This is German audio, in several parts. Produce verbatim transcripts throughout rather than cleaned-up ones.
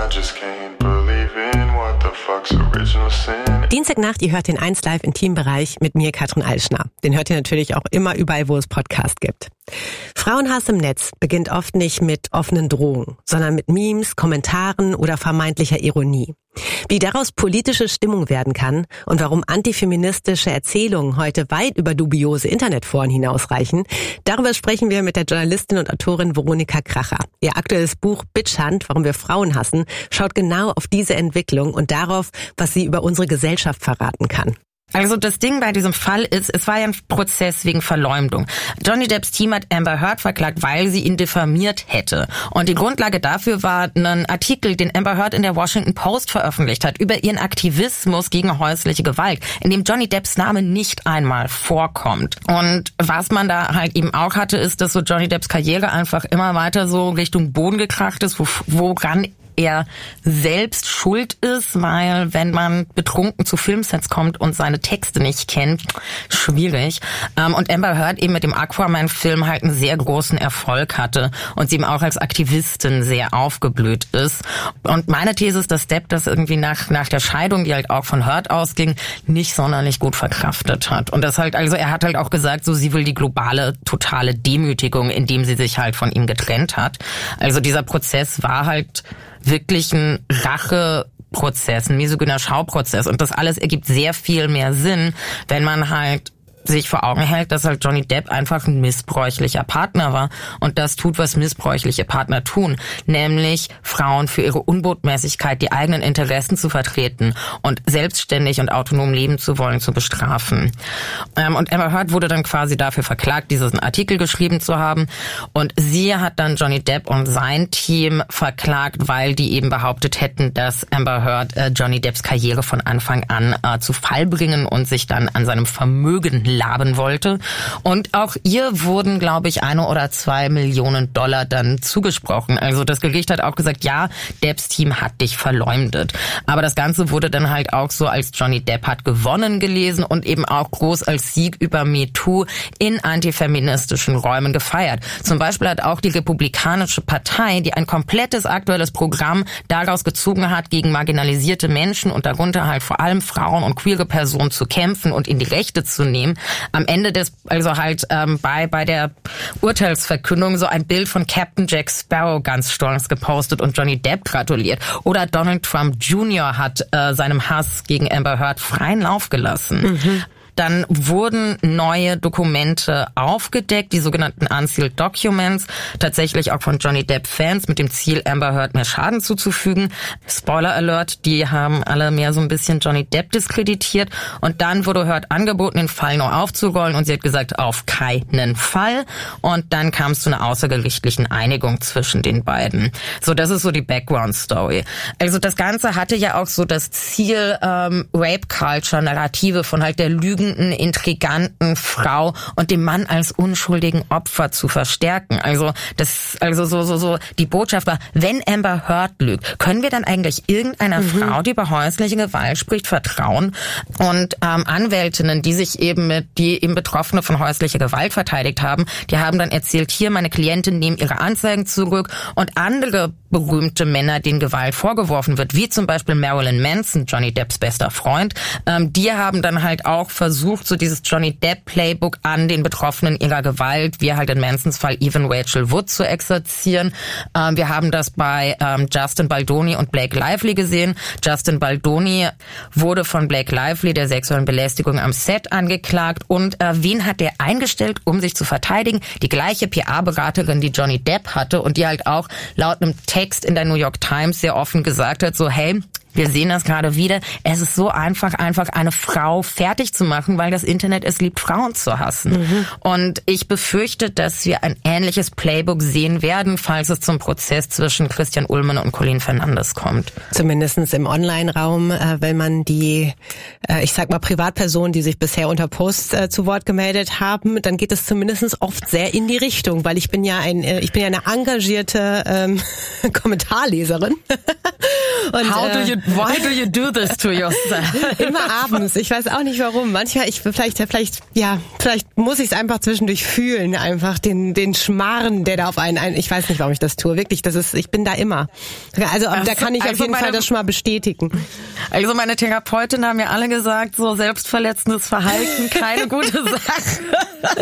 Dienstagnacht, ihr hört den eins Live Intimbereich mit mir, Katrin Alschner. Den hört ihr natürlich auch immer überall, wo es Podcasts gibt. Frauenhass im Netz beginnt oft nicht mit offenen Drohungen, sondern mit Memes, Kommentaren oder vermeintlicher Ironie. Wie daraus politische Stimmung werden kann und warum antifeministische Erzählungen heute weit über dubiose Internetforen hinausreichen, darüber sprechen wir mit der Journalistin und Autorin Veronika Kracher. Ihr aktuelles Buch Bitchhunt, warum wir Frauen hassen, schaut genau auf diese Entwicklung und darauf, was sie über unsere Gesellschaft verraten kann. Also das Ding bei diesem Fall ist, es war ja ein Prozess wegen Verleumdung. Johnny Depps Team hat Amber Heard verklagt, weil sie ihn diffamiert hätte. Und die Grundlage dafür war ein Artikel, den Amber Heard in der Washington Post veröffentlicht hat, über ihren Aktivismus gegen häusliche Gewalt, in dem Johnny Depps Name nicht einmal vorkommt. Und was man da halt eben auch hatte, ist, dass so Johnny Depps Karriere einfach immer weiter so Richtung Boden gekracht ist, wo, woran er selbst schuld ist, weil wenn man betrunken zu Filmsets kommt und seine Texte nicht kennt, schwierig. Und Amber Heard eben mit dem Aquaman-Film halt einen sehr großen Erfolg hatte und sie eben auch als Aktivistin sehr aufgeblüht ist. Und meine These ist, dass Depp das irgendwie nach nach der Scheidung, die halt auch von Heard ausging, nicht sonderlich gut verkraftet hat. Und das halt, also er hat halt auch gesagt, so sie will die globale, totale Demütigung, indem sie sich halt von ihm getrennt hat. Also dieser Prozess war halt wirklich ein Racheprozess, ein misogyner Schauprozess. Und das alles ergibt sehr viel mehr Sinn, wenn man halt sich vor Augen hält, dass halt Johnny Depp einfach ein missbräuchlicher Partner war und das tut, was missbräuchliche Partner tun, nämlich Frauen für ihre Unbotmäßigkeit, die eigenen Interessen zu vertreten und selbstständig und autonom leben zu wollen, zu bestrafen. Und Amber Heard wurde dann quasi dafür verklagt, diesen Artikel geschrieben zu haben und sie hat dann Johnny Depp und sein Team verklagt, weil die eben behauptet hätten, dass Amber Heard äh, Johnny Depps Karriere von Anfang an äh, zu Fall bringen und sich dann an seinem Vermögen laben wollte. Und auch ihr wurden, glaube ich, eine oder zwei Millionen Dollar dann zugesprochen. Also das Gericht hat auch gesagt, ja, Depps Team hat dich verleumdet. Aber das Ganze wurde dann halt auch so als Johnny Depp hat gewonnen gelesen und eben auch groß als Sieg über MeToo in antifeministischen Räumen gefeiert. Zum Beispiel hat auch die Republikanische Partei, die ein komplettes aktuelles Programm daraus gezogen hat, gegen marginalisierte Menschen und darunter halt vor allem Frauen und queere Personen zu kämpfen und in die Rechte zu nehmen, am Ende des, also halt ähm, bei bei der Urteilsverkündung so ein Bild von Captain Jack Sparrow ganz stolz gepostet und Johnny Depp gratuliert. Oder Donald Trump Junior hat äh, seinem Hass gegen Amber Heard freien Lauf gelassen. Mhm. Dann wurden neue Dokumente aufgedeckt, die sogenannten Unsealed Documents, tatsächlich auch von Johnny Depp-Fans mit dem Ziel, Amber Heard mehr Schaden zuzufügen. Spoiler Alert, die haben alle mehr so ein bisschen Johnny Depp diskreditiert. Und dann wurde Heard angeboten, den Fall neu aufzurollen und sie hat gesagt, auf keinen Fall. Und dann kam es zu einer außergerichtlichen Einigung zwischen den beiden. So, das ist so die Background-Story. Also das Ganze hatte ja auch so das Ziel, ähm, Rape-Culture-Narrative von halt der Lügen intriganten Frau und dem Mann als unschuldigen Opfer zu verstärken. Also das, also so so so die Botschaft war, wenn Amber Heard lügt, können wir dann eigentlich irgendeiner mhm. Frau, die über häusliche Gewalt spricht, vertrauen? Und ähm, Anwältinnen, die sich eben mit, die eben Betroffene von häuslicher Gewalt verteidigt haben, die haben dann erzählt, hier meine Klientin nehmen ihre Anzeigen zurück und andere berühmte Männer, denen Gewalt vorgeworfen wird, wie zum Beispiel Marilyn Manson, Johnny Depps bester Freund, ähm, die haben dann halt auch versucht, so dieses Johnny Depp Playbook an den Betroffenen ihrer Gewalt, wie halt in Mansons Fall Even Rachel Wood, zu exerzieren. Ähm, wir haben das bei ähm, Justin Baldoni und Blake Lively gesehen. Justin Baldoni wurde von Blake Lively der sexuellen Belästigung am Set angeklagt und äh, wen hat der eingestellt, um sich zu verteidigen? Die gleiche P R-Beraterin, die Johnny Depp hatte und die halt auch laut einem Text in der New York Times sehr offen gesagt hat, so hey, wir sehen das gerade wieder. Es ist so einfach, einfach eine Frau fertig zu machen, weil das Internet es liebt, Frauen zu hassen. Mhm. Und ich befürchte, dass wir ein ähnliches Playbook sehen werden, falls es zum Prozess zwischen Christian Ullmann und Colleen Fernandes kommt. Zumindestens im Online-Raum, äh, wenn man die, äh, ich sag mal, Privatpersonen, die sich bisher unter Posts äh, zu Wort gemeldet haben, dann geht es zumindest oft sehr in die Richtung, weil ich bin ja ein, äh, ich bin ja eine engagierte ähm, Kommentarleserin Und, How do you, why do you do this to yourself? Immer abends. Ich weiß auch nicht warum. Manchmal, ich vielleicht, vielleicht, ja, vielleicht muss ich es einfach zwischendurch fühlen, einfach den, den Schmarrn, der da auf einen ein. Ich weiß nicht, warum ich das tue. Wirklich, das ist, ich bin da immer. Also, also da kann ich also auf jeden meine, Fall das schon mal bestätigen. Also meine Therapeutinnen haben ja alle gesagt, so selbstverletzendes Verhalten, keine gute Sache.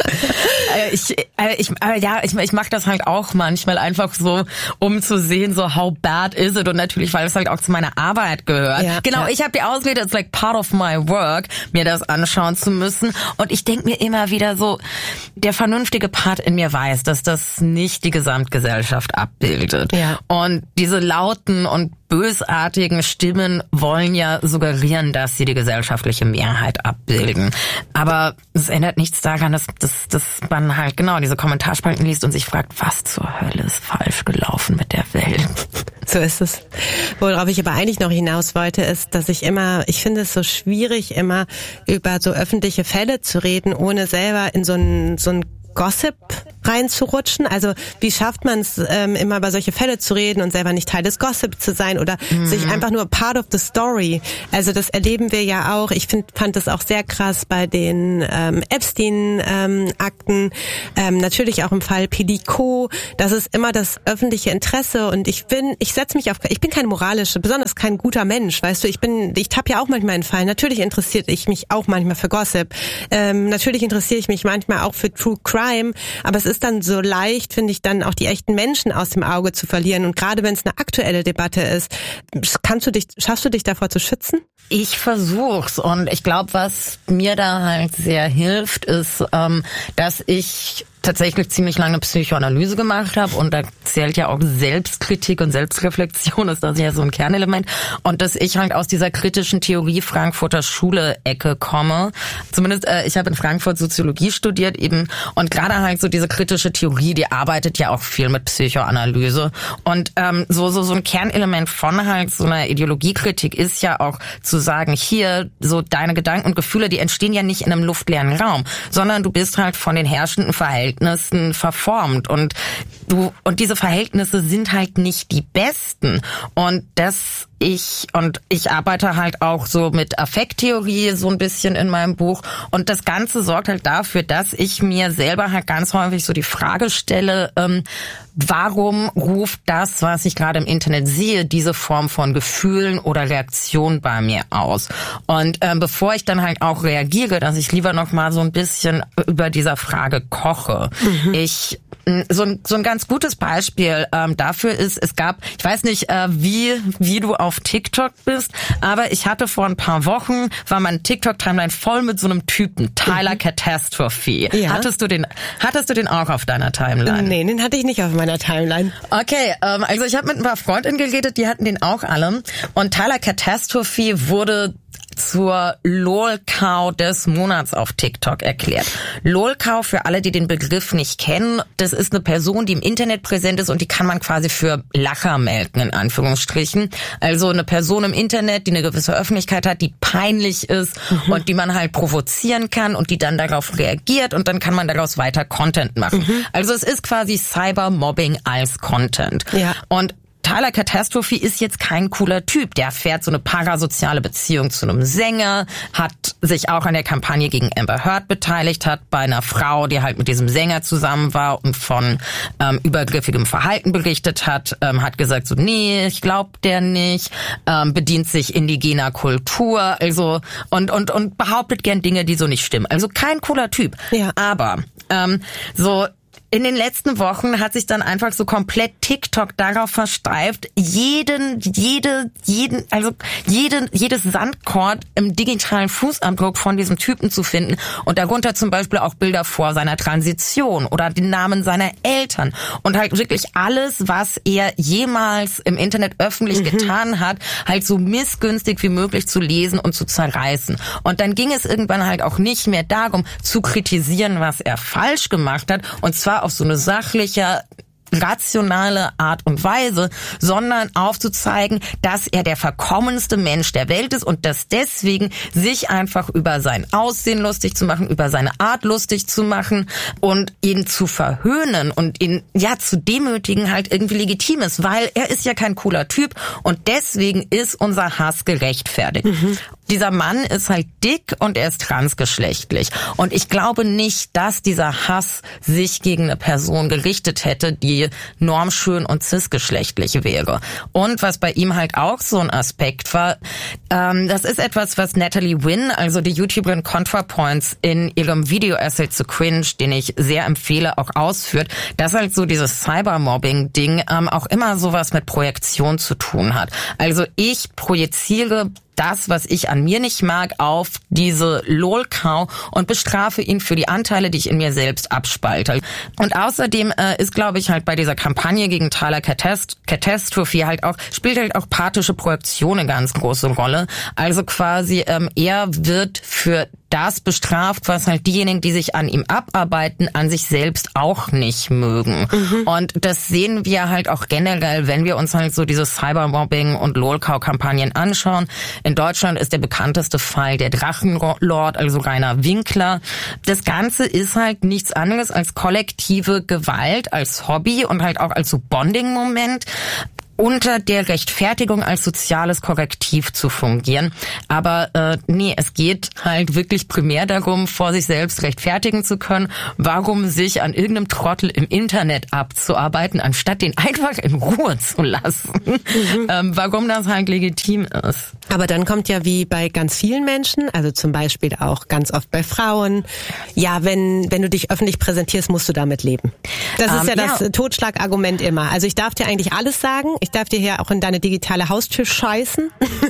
ich, ich, ja, ich, ich mache das halt auch manchmal einfach so, um zu sehen, so how bad is it, und natürlich, weil es halt auch zu meiner Arbeit gehört. Ja, genau, ja. Ich habe die Ausrede, it's like part of my work, mir das anschauen zu müssen, und ich denke mir immer wieder so, der vernünftige Part in mir weiß, dass das nicht die Gesamtgesellschaft abbildet. Ja. Und diese lauten und bösartigen Stimmen wollen ja suggerieren, dass sie die gesellschaftliche Mehrheit abbilden. Aber es ändert nichts daran, dass, dass, dass man halt genau diese Kommentarspalten liest und sich fragt, was zur Hölle ist falsch gelaufen mit der Welt. So ist es. Worauf ich aber eigentlich noch hinaus wollte, ist, dass ich immer, ich finde es so schwierig, immer über so öffentliche Fälle zu reden, ohne selber in so einen, so einen Gossip reinzurutschen. Also wie schafft man es, ähm, immer über solche Fälle zu reden und selber nicht Teil des Gossip zu sein oder mhm. sich einfach nur part of the story. Also das erleben wir ja auch. Ich find, fand das auch sehr krass bei den ähm, Epstein-Akten. Ähm, ähm, natürlich auch im Fall Pelico. Das ist immer das öffentliche Interesse, und ich bin, ich setze mich auf, ich bin kein moralischer, besonders kein guter Mensch, weißt du. Ich bin, ich tapp ja auch manchmal in Fallen. Natürlich interessiert ich mich auch manchmal für Gossip. Ähm, natürlich interessiere ich mich manchmal auch für True Crime, aber es ist dann so leicht, finde ich, dann auch die echten Menschen aus dem Auge zu verlieren. Und gerade wenn es eine aktuelle Debatte ist, kannst du dich, schaffst du dich davor zu schützen? Ich versuch's, und ich glaube, was mir da halt sehr hilft, ist, ähm, dass ich tatsächlich ziemlich lange Psychoanalyse gemacht habe, und da zählt ja auch Selbstkritik und Selbstreflexion, ist das ja so ein Kernelement, und dass ich halt aus dieser kritischen Theorie Frankfurter Schule-Ecke komme. Zumindest, äh, ich habe in Frankfurt Soziologie studiert eben, und gerade halt so diese kritische Theorie, die arbeitet ja auch viel mit Psychoanalyse, und ähm, so so so ein Kernelement von halt so einer Ideologiekritik ist ja auch zu sagen, hier, so deine Gedanken und Gefühle, die entstehen ja nicht in einem luftleeren Raum, sondern du bist halt von den herrschenden Verhältnissen verformt, und du, und diese Verhältnisse sind halt nicht die besten, und das ich, und ich arbeite halt auch so mit Affekttheorie so ein bisschen in meinem Buch, und das Ganze sorgt halt dafür, dass ich mir selber halt ganz häufig so die Frage stelle, ähm, warum ruft das, was ich gerade im Internet sehe, diese Form von Gefühlen oder Reaktionen bei mir aus? Und ähm, bevor ich dann halt auch reagiere, dass ich lieber noch mal so ein bisschen über dieser Frage koche. Mhm. Ich So ein, so ein ganz gutes Beispiel ähm, dafür ist, es gab, ich weiß nicht, äh, wie wie du auf TikTok bist, aber ich hatte vor ein paar Wochen, war mein TikTok-Timeline voll mit so einem Typen, Tyler mhm. Catastrophe. Ja. Hattest du den hattest du den auch auf deiner Timeline? Nee, den hatte ich nicht auf meiner Timeline. Okay, ähm, also ich habe mit ein paar Freundinnen geredet, die hatten den auch alle, und Tyler Catastrophe wurde zur LOL-Cow des Monats auf TikTok erklärt. LOL-Cow, für alle, die den Begriff nicht kennen, das ist eine Person, die im Internet präsent ist, und die kann man quasi für Lacher melden, in Anführungsstrichen. Also eine Person im Internet, die eine gewisse Öffentlichkeit hat, die peinlich ist mhm. und die man halt provozieren kann und die dann darauf reagiert, und dann kann man daraus weiter Content machen. Mhm. Also es ist quasi Cybermobbing als Content. Ja. Und Tyler Catastrophe ist jetzt kein cooler Typ. Der fährt so eine parasoziale Beziehung zu einem Sänger, hat sich auch an der Kampagne gegen Amber Heard beteiligt, hat bei einer Frau, die halt mit diesem Sänger zusammen war und von ähm, übergriffigem Verhalten berichtet hat, ähm, hat gesagt so, nee, ich glaub der nicht, ähm, bedient sich indigener Kultur, also und und und behauptet gern Dinge, die so nicht stimmen. Also kein cooler Typ. Ja. Aber ähm, so in den letzten Wochen hat sich dann einfach so komplett TikTok darauf versteift, jeden, jede, jeden, also jeden, jedes Sandkorn im digitalen Fußabdruck von diesem Typen zu finden, und darunter zum Beispiel auch Bilder vor seiner Transition oder den Namen seiner Eltern und halt wirklich alles, was er jemals im Internet öffentlich mhm. getan hat, halt so missgünstig wie möglich zu lesen und zu zerreißen. Und dann ging es irgendwann halt auch nicht mehr darum, zu kritisieren, was er falsch gemacht hat, und zwar auf so eine sachliche, rationale Art und Weise, sondern aufzuzeigen, dass er der verkommenste Mensch der Welt ist und dass deswegen sich einfach über sein Aussehen lustig zu machen, über seine Art lustig zu machen und ihn zu verhöhnen und ihn ja zu demütigen halt irgendwie legitim ist, weil er ist ja kein cooler Typ und deswegen ist unser Hass gerechtfertigt. Mhm. Dieser Mann ist halt dick und er ist transgeschlechtlich. Und ich glaube nicht, dass dieser Hass sich gegen eine Person gerichtet hätte, die normschön und cisgeschlechtlich wäre. Und was bei ihm halt auch so ein Aspekt war, ähm, das ist etwas, was Natalie Wynn, also die YouTuberin ContraPoints, in ihrem Video-Essay zu Cringe, den ich sehr empfehle, auch ausführt, dass halt so dieses Cybermobbing-Ding ähm, auch immer sowas mit Projektion zu tun hat. Also ich projiziere das, was ich an mir nicht mag, auf diese Lolcow und bestrafe ihn für die Anteile, die ich in mir selbst abspalte. Und außerdem äh, ist, glaube ich, halt bei dieser Kampagne gegen Tyler Catast- Catastrophe halt auch, spielt halt auch pathische Projektion eine ganz große Rolle. Also quasi, ähm, er wird für das bestraft, was halt diejenigen, die sich an ihm abarbeiten, an sich selbst auch nicht mögen. Mhm. Und das sehen wir halt auch generell, wenn wir uns halt so diese Cybermobbing- und Lolcow-Kampagnen anschauen. In Deutschland ist der bekannteste Fall der Drachenlord, also Rainer Winkler. Das Ganze ist halt nichts anderes als kollektive Gewalt, als Hobby und halt auch als so Bonding-Moment, unter der Rechtfertigung als soziales Korrektiv zu fungieren. Aber äh, nee, es geht halt wirklich primär darum, vor sich selbst rechtfertigen zu können, warum sich an irgendeinem Trottel im Internet abzuarbeiten, anstatt den einfach in Ruhe zu lassen. Mhm. Ähm, warum das halt legitim ist. Aber dann kommt ja wie bei ganz vielen Menschen, also zum Beispiel auch ganz oft bei Frauen, ja, wenn wenn du dich öffentlich präsentierst, musst du damit leben. Das ist um, ja das ja. Totschlagargument immer. Also ich darf dir eigentlich alles sagen, ich darf dir hier auch in deine digitale Haustür scheißen,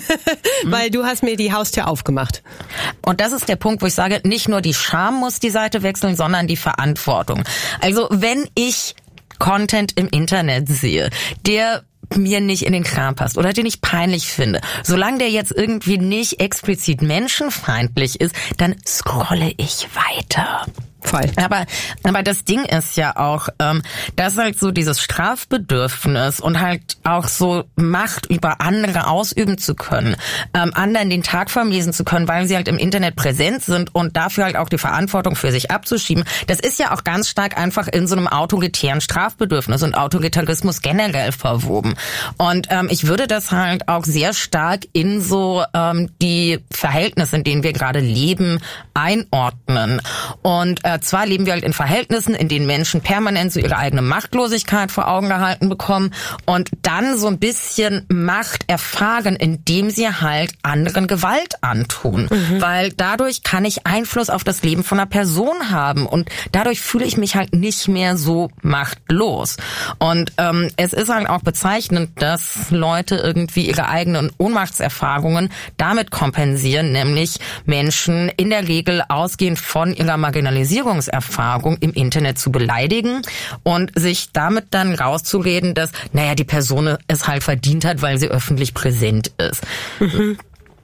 weil du hast mir die Haustür aufgemacht. Und das ist der Punkt, wo ich sage, nicht nur die Scham muss die Seite wechseln, sondern die Verantwortung. Also wenn ich Content im Internet sehe, der mir nicht in den Kram passt oder den ich peinlich finde, solange der jetzt irgendwie nicht explizit menschenfeindlich ist, dann scrolle ich weiter. Voll. Aber aber das Ding ist ja auch, ähm, dass halt so dieses Strafbedürfnis und halt auch so Macht über andere ausüben zu können, ähm, anderen den Tag vermiesen zu können, weil sie halt im Internet präsent sind und dafür halt auch die Verantwortung für sich abzuschieben, das ist ja auch ganz stark einfach in so einem autoritären Strafbedürfnis und Autoritarismus generell verwoben. Und ähm, ich würde das halt auch sehr stark in so ähm, die Verhältnisse, in denen wir gerade leben, einordnen. Und äh, zwar leben wir halt in Verhältnissen, in denen Menschen permanent so ihre eigene Machtlosigkeit vor Augen gehalten bekommen und dann so ein bisschen Macht erfahren, indem sie halt anderen Gewalt antun. Mhm. Weil dadurch kann ich Einfluss auf das Leben von einer Person haben und dadurch fühle ich mich halt nicht mehr so machtlos. Und ähm, es ist halt auch bezeichnend, dass Leute irgendwie ihre eigenen Ohnmachtserfahrungen damit kompensieren, nämlich Menschen in der Regel ausgehend von ihrer Marginalisierung Erfahrung im Internet zu beleidigen und sich damit dann rauszureden, dass, naja, die Person es halt verdient hat, weil sie öffentlich präsent ist. Mhm.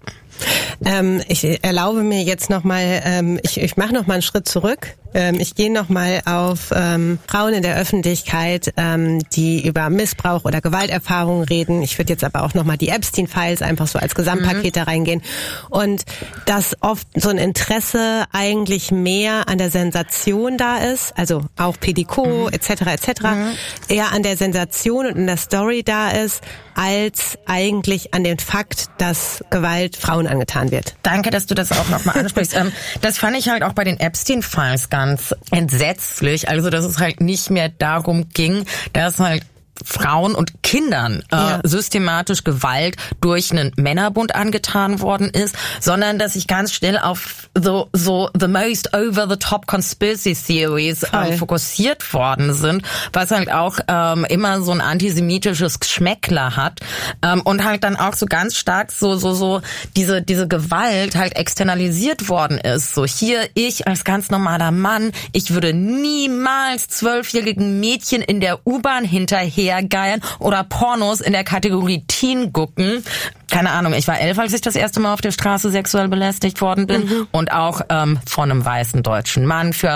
Ähm, ich erlaube mir jetzt nochmal, ähm, ich, ich mache nochmal einen Schritt zurück. Ähm, ich gehe nochmal auf ähm, Frauen in der Öffentlichkeit, ähm, die über Missbrauch oder Gewalterfahrungen reden. Ich würde jetzt aber auch nochmal die Epstein-Files einfach so als Gesamtpaket mhm. da reingehen. Und dass oft so ein Interesse eigentlich mehr an der Sensation da ist, also auch Pediko mhm. et cetera et cetera, mhm. eher an der Sensation und in der Story da ist, als eigentlich an den Fakt, dass Gewalt Frauen angetan wird. Danke, dass du das auch nochmal ansprichst. ähm, das fand ich halt auch bei den Epstein-Files ganz entsetzlich. Also, dass es halt nicht mehr darum ging, dass halt Frauen und Kindern äh, ja. systematisch Gewalt durch einen Männerbund angetan worden ist, sondern dass sich ganz schnell auf so so the most over-the-top conspiracy theories äh, fokussiert worden sind, was halt auch ähm, immer so ein antisemitisches Geschmäckler hat ähm, und halt dann auch so ganz stark so so so diese diese Gewalt halt externalisiert worden ist. So hier ich als ganz normaler Mann, ich würde niemals zwölfjährigen Mädchen in der U-Bahn hinterher geiern oder Pornos in der Kategorie Teen gucken. Keine Ahnung, ich war elf, als ich das erste Mal auf der Straße sexuell belästigt worden bin mhm. und auch ähm, von einem weißen deutschen Mann für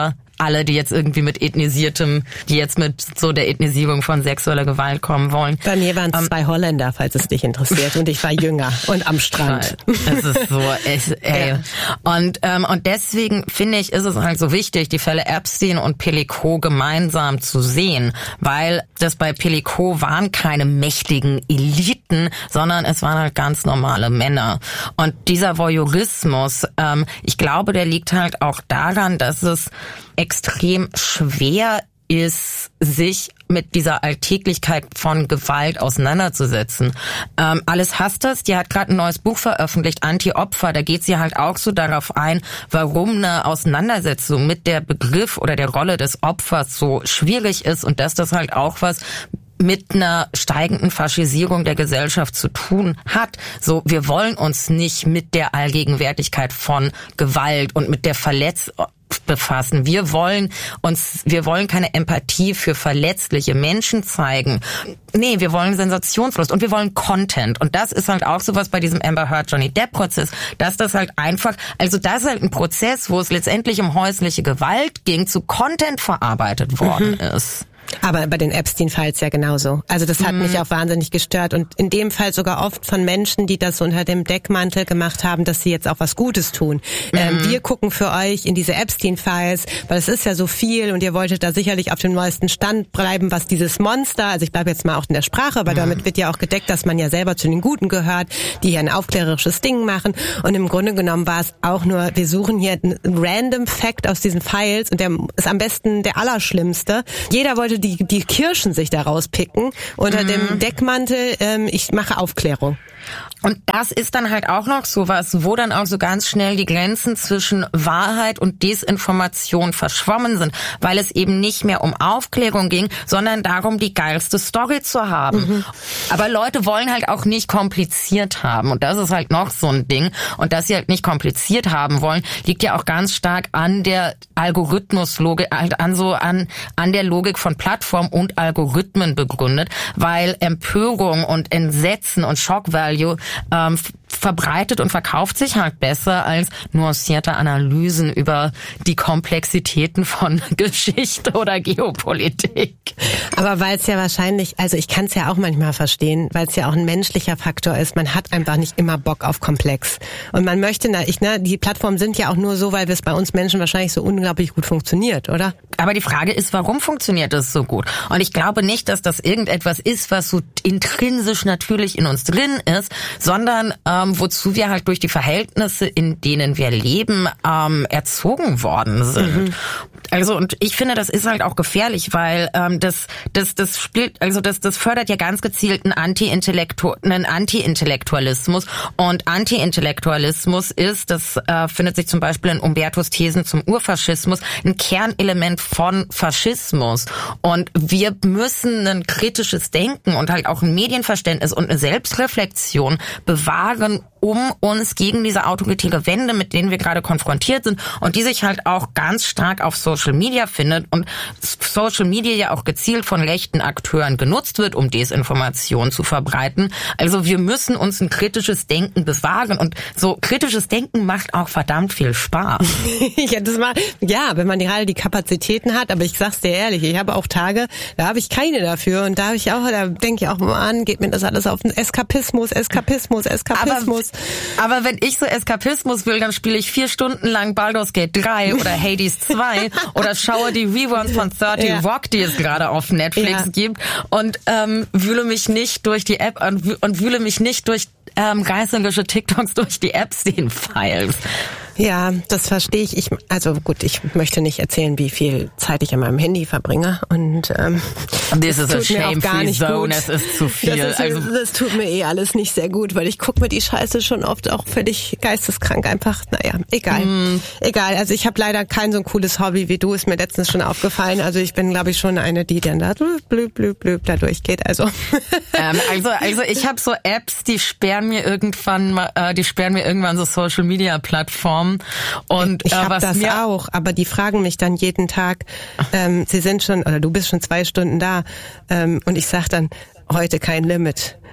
alle, die jetzt irgendwie mit ethnisiertem, die jetzt mit so der Ethnisierung von sexueller Gewalt kommen wollen. Bei mir waren es ähm, zwei Holländer, falls es dich interessiert, und ich war jünger und am Strand. Das ist so, ich, ey. Ja. Und ähm, und deswegen finde ich, ist es halt so wichtig, die Fälle Epstein und Pellicot gemeinsam zu sehen, weil das bei Pellicot waren keine mächtigen Eliten, sondern es waren halt ganz normale Männer. Und dieser Voyeurismus, ähm, ich glaube, der liegt halt auch daran, dass es extrem schwer ist, sich mit dieser Alltäglichkeit von Gewalt auseinanderzusetzen. Ähm, Alice Hasters, die hat gerade ein neues Buch veröffentlicht, Anti-Opfer, da geht sie halt auch so darauf ein, warum eine Auseinandersetzung mit der Begriff oder der Rolle des Opfers so schwierig ist und dass das halt auch was mit einer steigenden Faschisierung der Gesellschaft zu tun hat. So, wir wollen uns nicht mit der Allgegenwärtigkeit von Gewalt und mit der Verletzung befassen. Wir wollen uns, wir wollen keine Empathie für verletzliche Menschen zeigen. Nee, wir wollen Sensationslust und wir wollen Content. Und das ist halt auch sowas bei diesem Amber Heard Johnny Depp Prozess, dass das halt einfach, also das ist halt ein Prozess, wo es letztendlich um häusliche Gewalt ging, zu Content verarbeitet worden mhm. ist. Aber bei den Epstein-Files ja genauso. Also das hat mhm. mich auch wahnsinnig gestört und in dem Fall sogar oft von Menschen, die das unter dem Deckmantel gemacht haben, dass sie jetzt auch was Gutes tun. Mhm. Ähm, wir gucken für euch in diese Epstein-Files, weil es ist ja so viel und ihr wolltet da sicherlich auf dem neuesten Stand bleiben, was dieses Monster, also ich bleibe jetzt mal auch in der Sprache, aber mhm. damit wird ja auch gedeckt, dass man ja selber zu den Guten gehört, die hier ein aufklärerisches Ding machen und im Grunde genommen war es auch nur, wir suchen hier einen random Fact aus diesen Files und der ist am besten der allerschlimmste. Jeder wollte die die Kirschen sich da rauspicken unter mhm. dem Deckmantel, ähm, ich mache Aufklärung. Und das ist dann halt auch noch sowas, wo dann auch so ganz schnell die Grenzen zwischen Wahrheit und Desinformation verschwommen sind, weil es eben nicht mehr um Aufklärung ging, sondern darum, die geilste Story zu haben. Mhm. Aber Leute wollen halt auch nicht kompliziert haben und das ist halt noch so ein Ding. Und dass sie halt nicht kompliziert haben wollen, liegt ja auch ganz stark an der Algorithmuslogik, halt an so an an der Logik von Plattformen und Algorithmen begründet, weil Empörung und Entsetzen und Shock Value ähm, verbreitet und verkauft sich halt besser als nuancierte Analysen über die Komplexitäten von Geschichte oder Geopolitik. Aber weil es ja wahrscheinlich, also ich kann es ja auch manchmal verstehen, weil es ja auch ein menschlicher Faktor ist, man hat einfach nicht immer Bock auf Komplex. Und man möchte, na, ich, ne, die Plattformen sind ja auch nur so, weil es bei uns Menschen wahrscheinlich so unglaublich gut funktioniert, oder? Aber die Frage ist, warum funktioniert das so gut? Und ich glaube nicht, dass das irgendetwas ist, was so intrinsisch natürlich in uns drin ist, sondern ähm, wozu wir halt durch die Verhältnisse, in denen wir leben, ähm, erzogen worden sind. Mhm. Also und ich finde, das ist halt auch gefährlich, weil ähm, das das das spielt, also das das fördert ja ganz gezielt einen Anti-Intellektu- einen Anti-Intellektualismus und Anti-Intellektualismus ist, das äh, findet sich zum Beispiel in Umbertos Thesen zum Urfaschismus, ein Kernelement von Faschismus und wir müssen ein kritisches Denken und halt auch ein Medienverständnis und eine Selbstreflexion bewahren, um uns gegen diese autoritäre Wende, mit denen wir gerade konfrontiert sind und die sich halt auch ganz stark auf Social Media findet und Social Media ja auch gezielt von rechten Akteuren genutzt wird, um Desinformation zu verbreiten. Also wir müssen uns ein kritisches Denken bewahren und so kritisches Denken macht auch verdammt viel Spaß. ja, das mal, ja, wenn man gerade die Kapazitäten hat, aber ich sag's dir ehrlich, ich habe auch Tage, da habe ich keine dafür und da habe ich auch, da denke ich auch, Mann, geht mir das alles auf den Eskapismus, Eskapismus, Eskapismus. Aber, aber wenn ich so Eskapismus will, dann spiele ich vier Stunden lang Baldur's Gate drei oder Hades zwei oder schaue die Reruns von thirty ja. Rock, die es gerade auf Netflix ja. gibt und ähm, wühle mich nicht durch die App und, und wühle mich nicht durch ähm, reißerische TikToks durch die Epstein-Files. Ja, das verstehe ich. Ich. Also gut, ich möchte nicht erzählen, wie viel Zeit ich an meinem Handy verbringe. Und ähm, das ist a shame-free zone, es ist zu viel. Das, ist, also, das tut mir eh alles nicht sehr gut, weil ich gucke mir die Scheiße schon oft auch völlig geisteskrank einfach. Naja, egal. Mm. Egal, also ich habe leider kein so ein cooles Hobby wie du, ist mir letztens schon aufgefallen. Also ich bin, glaube ich, schon eine, die dann da blüb, blüb, blüb, da durchgeht. Also ähm, also, also ich habe so Apps, die sperren mir irgendwann, äh, die sperren mir irgendwann so Social-Media-Plattformen. Und ich äh, habe das auch, aber die fragen mich dann jeden Tag, ähm, sie sind schon, oder du bist schon zwei Stunden da, ähm, und ich sag dann, heute kein Limit.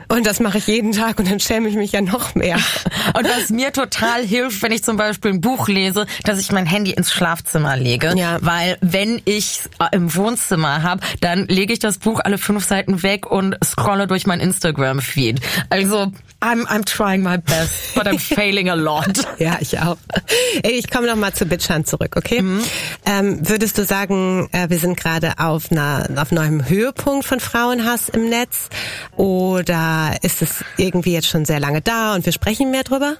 Und das mache ich jeden Tag und dann schäme ich mich ja noch mehr. Und was mir total hilft, wenn ich zum Beispiel ein Buch lese, dass ich mein Handy ins Schlafzimmer lege. Ja. Weil wenn ich im Wohnzimmer habe, dann lege ich das Buch alle fünf Seiten weg und scrolle durch mein Instagram-Feed. Also I'm, I'm trying my best, but I'm failing a lot. Ja, ich auch. Ich komme noch mal zu Bitchan zurück, okay? Mhm. Ähm, würdest du sagen, äh, wir sind gerade auf einer auf einem Höhepunkt von Frauenhass im Netz? Oder ist es irgendwie jetzt schon sehr lange da und wir sprechen mehr drüber?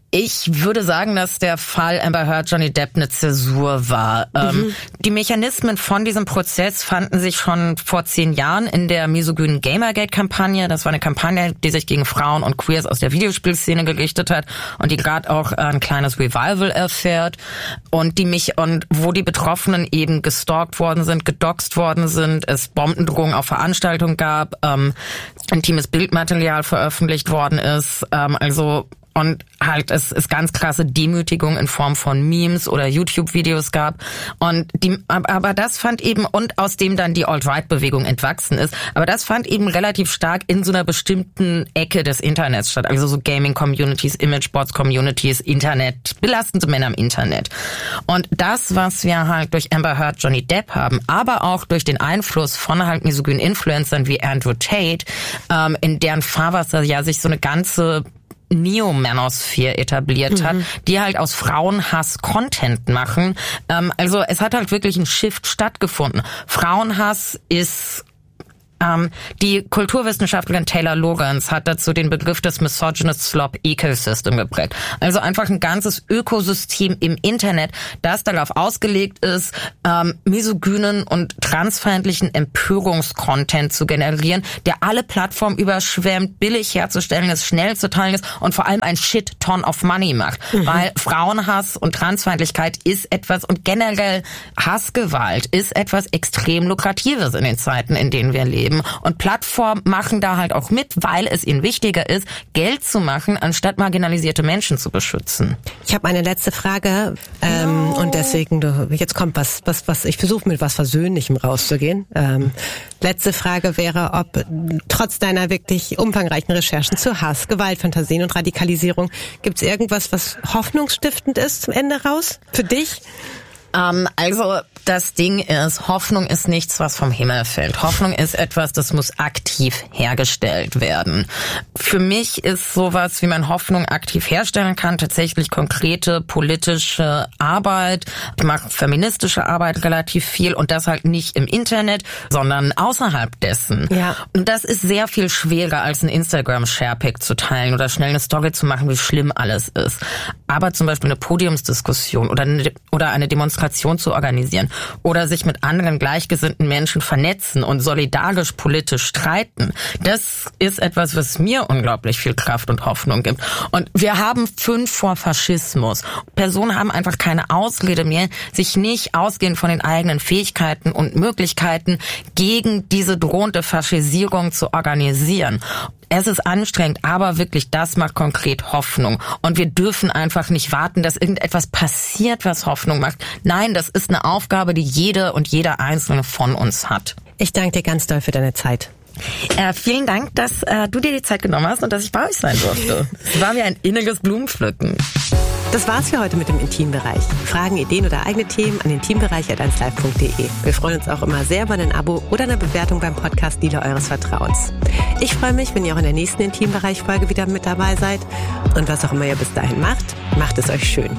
Ich würde sagen, dass der Fall Amber Heard Johnny Depp eine Zäsur war. Mhm. Ähm, die Mechanismen von diesem Prozess fanden sich schon vor zehn Jahren in der misogynen Gamergate-Kampagne. Das war eine Kampagne, die sich gegen Frauen und Queers aus der Videospielszene gerichtet hat und die gerade auch ein kleines Revival erfährt und die mich und wo die Betroffenen eben gestalkt worden sind, gedoxt worden sind, es Bombendrohungen auf Veranstaltungen gab, ähm, intimes Bildmaterial veröffentlicht worden ist, ähm, also und halt es es ganz krasse Demütigung in Form von Memes oder YouTube-Videos gab und die aber das fand eben und aus dem dann die Alt-Right-Bewegung entwachsen ist, aber das fand eben relativ stark in so einer bestimmten Ecke des Internets statt, also so Gaming-Communities, Image-Boards-Communities, Internet, belastende Männer im Internet. Und das, was wir halt durch Amber Heard Johnny Depp haben, aber auch durch den Einfluss von halt misogynen Influencern wie Andrew Tate, ähm, in deren Fahrwasser ja sich so eine ganze Neo-Manosphere etabliert mhm. hat, die halt aus Frauenhass Content machen. Ähm, also es hat halt wirklich ein Shift stattgefunden. Frauenhass ist Ähm, die Kulturwissenschaftlerin Taylor Lorenz hat dazu den Begriff des Misogynist Slop Ecosystem geprägt. Also einfach ein ganzes Ökosystem im Internet, das darauf ausgelegt ist, ähm, misogynen und transfeindlichen Empörungskontent zu generieren, der alle Plattformen überschwemmt, billig herzustellen ist, schnell zu teilen ist und vor allem ein Shit-Ton of Money macht. Mhm. Weil Frauenhass und Transfeindlichkeit ist etwas und generell Hassgewalt ist etwas extrem Lukratives in den Zeiten, in denen wir leben. Und Plattformen machen da halt auch mit, weil es ihnen wichtiger ist, Geld zu machen, anstatt marginalisierte Menschen zu beschützen. Ich habe eine letzte Frage ähm, no. und deswegen, du, jetzt kommt was, was, was ich versuche mit was Versöhnlichem rauszugehen. Ähm, letzte Frage wäre, ob trotz deiner wirklich umfangreichen Recherchen zu Hass, Gewalt, Fantasien und Radikalisierung, gibt es irgendwas, was hoffnungsstiftend ist zum Ende raus für dich? Ähm, also das Ding ist, Hoffnung ist nichts, was vom Himmel fällt. Hoffnung ist etwas, das muss aktiv hergestellt werden. Für mich ist sowas, wie man Hoffnung aktiv herstellen kann, tatsächlich konkrete politische Arbeit. Ich mache feministische Arbeit relativ viel und das halt nicht im Internet, sondern außerhalb dessen. Ja. Und das ist sehr viel schwerer, als ein Instagram-Sharepick zu teilen oder schnell eine Story zu machen, wie schlimm alles ist. Aber zum Beispiel eine Podiumsdiskussion oder eine, oder eine Demonstration zu organisieren oder sich mit anderen gleichgesinnten Menschen vernetzen und solidarisch politisch streiten. Das ist etwas, was mir unglaublich viel Kraft und Hoffnung gibt. Und wir haben fünf vor Faschismus. Personen haben einfach keine Ausrede mehr, sich nicht ausgehend von den eigenen Fähigkeiten und Möglichkeiten gegen diese drohende Faschisierung zu organisieren. Es ist anstrengend, aber wirklich, das macht konkret Hoffnung. Und wir dürfen einfach nicht warten, dass irgendetwas passiert, was Hoffnung macht. Nein, das ist eine Aufgabe, die jede und jeder Einzelne von uns hat. Ich danke dir ganz doll für deine Zeit. Äh, vielen Dank, dass äh, du dir die Zeit genommen hast und dass ich bei euch sein durfte. Es war mir ein inniges Blumenpflücken. Das war's für heute mit dem Intimbereich. Fragen, Ideen oder eigene Themen an intimbereich at eins live punkt de. Wir freuen uns auch immer sehr über ein Abo oder eine Bewertung beim Podcast-Dealer eures Vertrauens. Ich freue mich, wenn ihr auch in der nächsten Intimbereich-Folge wieder mit dabei seid. Und was auch immer ihr bis dahin macht, macht es euch schön.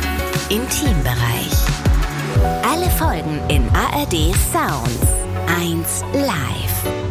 Intimbereich. Alle Folgen in A R D Sounds. eins live.